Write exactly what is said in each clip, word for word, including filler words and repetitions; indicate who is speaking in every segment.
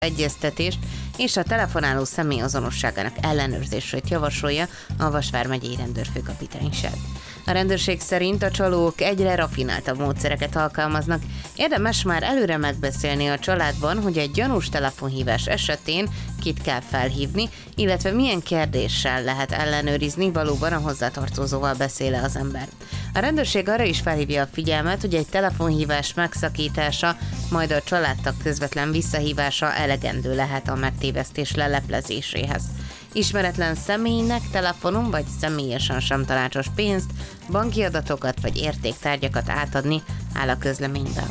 Speaker 1: egyeztetést és a telefonáló személy azonosságának ellenőrzését javasolja a Vas vármegyei rendőrfőkapitányság. A rendőrség szerint a csalók egyre rafináltabb módszereket alkalmaznak. Érdemes már előre megbeszélni a családban, hogy egy gyanús telefonhívás esetén kit kell felhívni, illetve milyen kérdéssel lehet ellenőrizni, valóban a hozzátartozóval beszél az ember. A rendőrség arra is felhívja a figyelmet, hogy egy telefonhívás megszakítása, majd a családtag közvetlen visszahívása elegendő lehet a megtévesztés leleplezéséhez. Ismeretlen személynek telefonon vagy személyesen sem tanácsos pénzt, banki adatokat vagy értéktárgyakat átadni, áll a közleményben.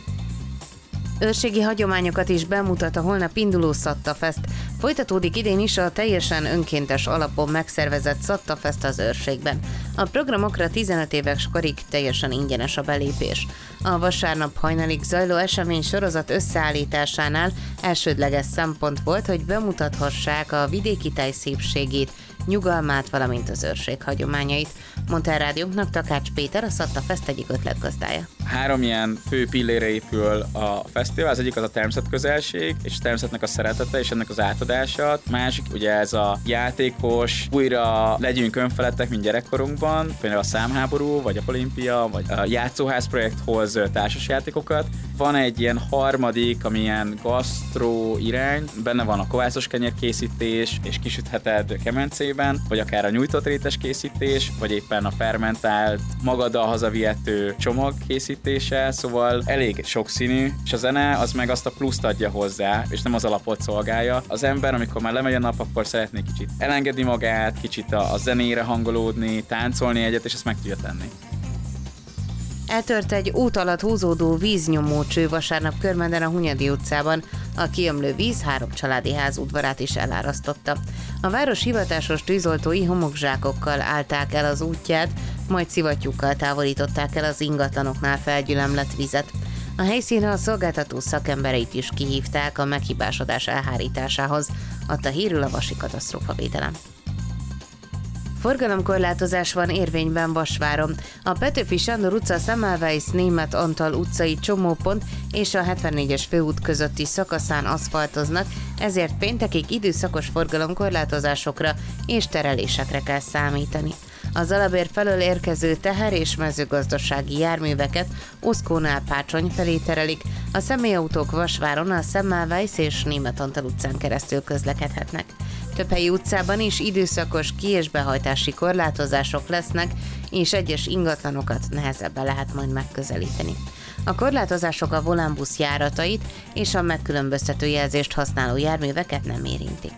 Speaker 1: Őrségi hagyományokat is bemutat a holnap induló Szattafest. Folytatódik idén is a teljesen önkéntes alapon megszervezett Szattafest az őrségben. A programokra tizenöt éves korig teljesen ingyenes a belépés. A vasárnap hajnalig zajló esemény sorozat összeállításánál elsődleges szempont volt, hogy bemutathassák a vidéki táj szépségét, nyugalmát, valamint az őrség hagyományait, mondta a rádiónknak Takács Péter, a Szattafest egyik ötletgazdája.
Speaker 2: Három ilyen fő pillére épül a fesztivál, az egyik az a természetközelség, és a természetnek a szeretete és ennek az átadása. Másik ugye ez a játékos, újra legyünk önfeledtek, mint gyerekkorunkban, például a számháború, vagy a olimpia, vagy a játszóház projekt hoz társasjátékokat. Van egy ilyen harmadik, ami ilyen gasztró irány, benne van a kovászos kenyérkészítés, és kisütheted kemencében, vagy akár a nyújtott rétes készítés, vagy éppen a fermentált, magaddal hazavihető csomag készítése, szóval elég sokszínű, és a zene az meg azt a pluszt adja hozzá, és nem az alapot szolgálja. Az ember, amikor már lemegy a nap, akkor szeretné kicsit elengedni magát, kicsit a, a zenére hangolódni, táncolni egyet, és ezt meg tudja tenni.
Speaker 1: Eltört egy út alatt húzódó víznyomócső vasárnap Körmenden a Hunyadi utcában. A kiömlő víz három családi ház udvarát is elárasztotta. A város hivatásos tűzoltói homokzsákokkal állták el az útját, majd szivattyúkkal távolították el az ingatlanoknál felgyülemlett vizet. A helyszínre a szolgáltató szakembereit is kihívták a meghibásodás elhárításához, adta hírül a Vasi Katasztrófavédelem. Forgalomkorlátozás van érvényben Vasváron. A Petőfi Sándor utca, Semmelweis Németh Antal utcai csomópont és a hetvennégyes főút közötti szakaszán aszfaltoznak, ezért péntekig időszakos forgalomkorlátozásokra és terelésekre kell számítani. A Zalabér felől érkező teher- és mezőgazdasági járműveket Oszkónál Pácsony felé terelik, a személyautók Vasváron a Semmelweis és Németh Antal utcán keresztül közlekedhetnek. Több helyi utcában is időszakos ki- és behajtási korlátozások lesznek, és egyes ingatlanokat nehezebben lehet majd megközelíteni. A korlátozások a volánbusz járatait és a megkülönböztető jelzést használó járműveket nem érintik.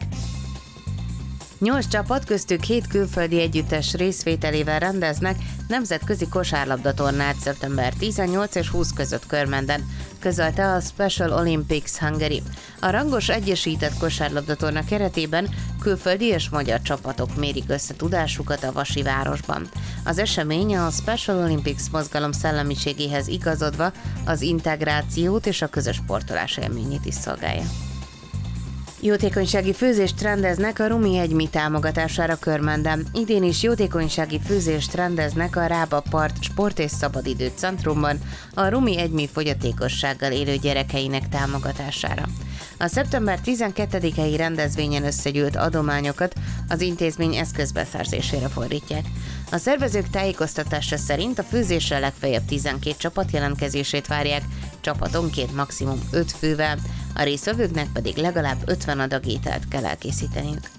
Speaker 1: Nyolc csapat, köztük hét külföldi együttes részvételével rendeznek nemzetközi kosárlabdatornát szeptember tizennyolc és húsz között Körmenden, közölte a Special Olympics Hungary. A rangos egyesített kosárlabdatorna keretében külföldi és magyar csapatok mérik össze tudásukat a Vasi városban. Az esemény a Special Olympics mozgalom szellemiségéhez igazodva az integrációt és a közös sportolás élményét is szolgálja. Jótékonysági főzést rendeznek a Rumi Egymi támogatására Körmenden. Idén is jótékonysági főzést rendeznek a Rába Part Sport és Szabadidő Centrumban a Rumi Egymi fogyatékossággal élő gyerekeinek támogatására. A szeptember tizenkettedikei rendezvényen összegyűlt adományokat az intézmény eszközbeszerzésére fordítják. A szervezők tájékoztatása szerint a főzésre legfeljebb tizenkét csapat jelentkezését várják, csapatonként maximum öt fővel, a résztvevőknek pedig legalább ötven adag ételt kell elkészíteniük.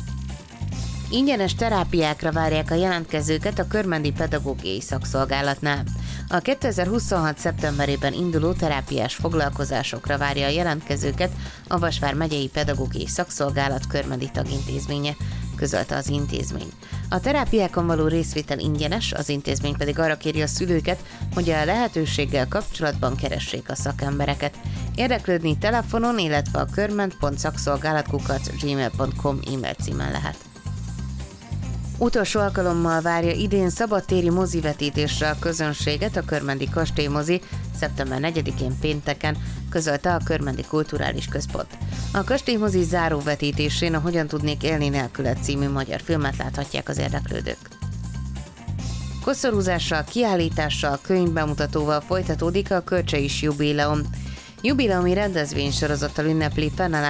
Speaker 1: Ingyenes terápiákra várják a jelentkezőket a Körmendi Pedagógiai Szakszolgálatnál. A kétezer-huszonhat. szeptemberében induló terápiás foglalkozásokra várja a jelentkezőket a Vas vármegyei Pedagógiai Szakszolgálat Körmendi tagintézménye, közölte az intézmény. A terápiákon való részvétel ingyenes, az intézmény pedig arra kéri a szülőket, hogy a lehetőséggel kapcsolatban keressék a szakembereket. Érdeklődni telefonon, illetve a körment pont szakszolgálat kukac gmail pont com e-mail címen lehet. Utolsó alkalommal várja idén szabadtéri mozivetítésre a közönséget a Körmendi Kastélymozi szeptember negyedikén pénteken, közölte a Körmendi Kulturális Központ. A Kastélymozi záróvetítésén a Hogyan tudnék élni nélküled című magyar filmet láthatják az érdeklődők. Koszorúzással, kiállítással, könyvbemutatóval folytatódik a Kölcseisz jubileum. Jubileumi rendezvénysorozattal ünnepli fennállás